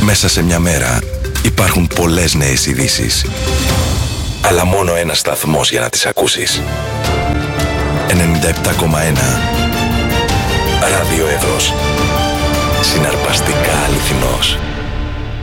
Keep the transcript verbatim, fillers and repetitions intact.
Μέσα σε μια μέρα υπάρχουν πολλές νέες ειδήσεις. Αλλά μόνο ένας σταθμός για να τις ακούσεις. ενενήντα επτά κόμμα ένα Ραδιόφωνο.